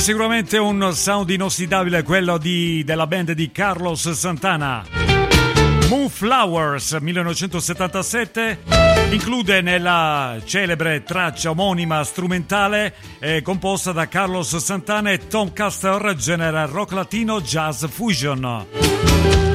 Sicuramente un sound inossidabile, quello della band di Carlos Santana. Moonflowers 1977 include nella celebre traccia omonima strumentale composta da Carlos Santana e Tom Custer, genere rock latino jazz fusion.